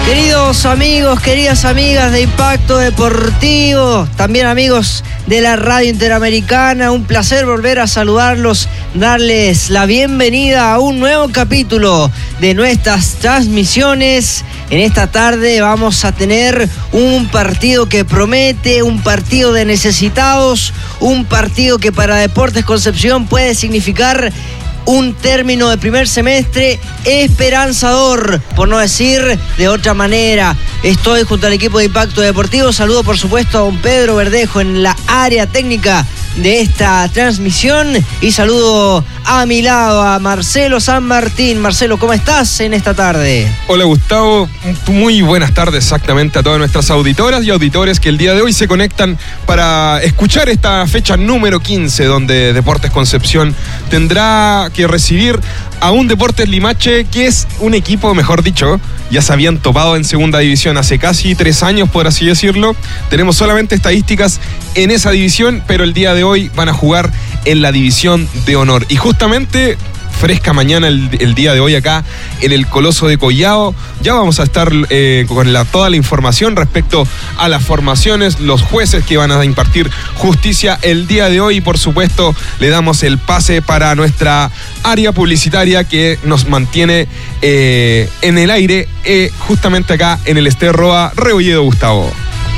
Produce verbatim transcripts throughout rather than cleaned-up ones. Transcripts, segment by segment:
Queridos amigos, queridas amigas de Impacto Deportivo, también amigos de la Radio Interamericana, un placer volver a saludarlos, darles la bienvenida a un nuevo capítulo de nuestras transmisiones. En esta tarde vamos a tener un partido que promete, un partido de necesitados, un partido que para Deportes Concepción puede significar un término de primer semestre esperanzador, por no decir de otra manera. Estoy junto al equipo de Impacto Deportivo. Saludo por supuesto a don Pedro Verdejo en la área técnica de esta transmisión y saludo a mi lado a Marcelo San Martín. Marcelo, ¿cómo estás en esta tarde? Hola Gustavo, muy buenas tardes exactamente a todas nuestras auditoras y auditores que el día de hoy se conectan para escuchar esta fecha número quince, donde Deportes Concepción tendrá que recibir a un Deportes Limache que es un equipo, mejor dicho, ya se habían topado en segunda división hace casi tres años, por así decirlo. Tenemos solamente estadísticas en esa división, pero el día de hoy van a jugar en la división de honor. Y justamente fresca mañana el, el día de hoy acá en el Coloso de Collao. Ya vamos a estar eh, con la, toda la información respecto a las formaciones, los jueces que van a impartir justicia el día de hoy y por supuesto le damos el pase para nuestra área publicitaria que nos mantiene eh, en el aire eh, justamente acá en el Ester Roa Rebolledo, Gustavo.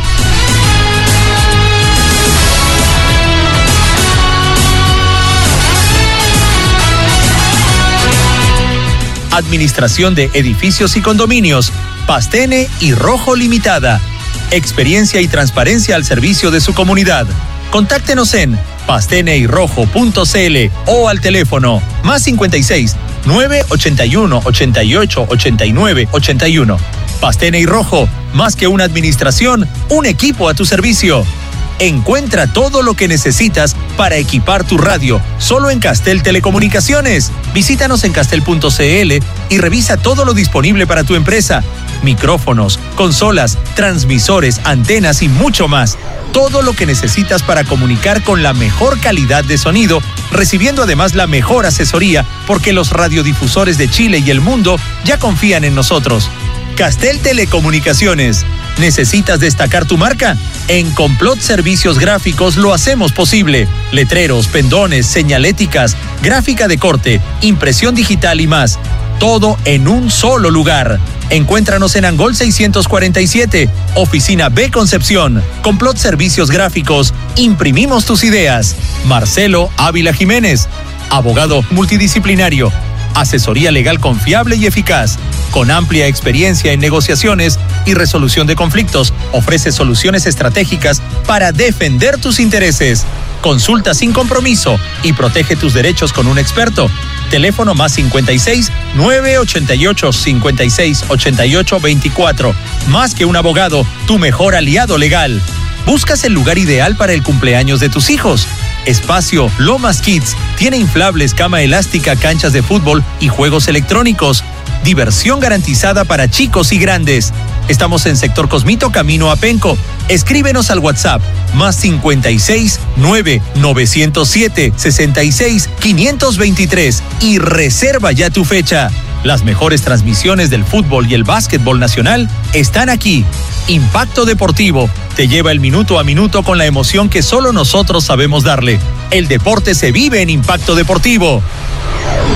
Administración de Edificios y Condominios, Pastene y Rojo Limitada. Experiencia y transparencia al servicio de su comunidad. Contáctenos en pastene y rojo punto c l o al teléfono más cincuenta y seis, nueve ochenta y uno, ochenta y ocho, ochenta y nueve, ochenta y uno. Pastene y Rojo, más que una administración, un equipo a tu servicio. Encuentra todo lo que necesitas para equipar tu radio, solo en Castel Telecomunicaciones. Visítanos en castel punto c l y revisa todo lo disponible para tu empresa. Micrófonos, consolas, transmisores, antenas y mucho más. Todo lo que necesitas para comunicar con la mejor calidad de sonido, recibiendo además la mejor asesoría, porque los radiodifusores de Chile y el mundo ya confían en nosotros. Castel Telecomunicaciones. ¿Necesitas destacar tu marca? En Complot Servicios Gráficos lo hacemos posible. Letreros, pendones, señaléticas, gráfica de corte, impresión digital y más. Todo en un solo lugar. Encuéntranos en Angol seiscientos cuarenta y siete, Oficina B Concepción. Complot Servicios Gráficos. Imprimimos tus ideas. Marcelo Ávila Jiménez, abogado multidisciplinario. Asesoría legal confiable y eficaz. Con amplia experiencia en negociaciones y resolución de conflictos, ofrece soluciones estratégicas para defender tus intereses. Consulta sin compromiso y protege tus derechos con un experto. Teléfono más cincuenta y seis, nueve ochenta y ocho, cincuenta y seis, ochenta y ocho, veinticuatro. Más que un abogado, tu mejor aliado legal. ¿Buscas el lugar ideal para el cumpleaños de tus hijos? Espacio Lomas Kids tiene inflables, cama elástica, canchas de fútbol y juegos electrónicos. Diversión garantizada para chicos y grandes. Estamos en Sector Cosmito, camino a Penco. Escríbenos al WhatsApp más cincuenta y seis, nueve novecientos siete, sesenta y seis, quinientos veintitrés y reserva ya tu fecha. Las mejores transmisiones del fútbol y el básquetbol nacional están aquí. Impacto Deportivo te lleva el minuto a minuto con la emoción que solo nosotros sabemos darle. El deporte se vive en Impacto Deportivo.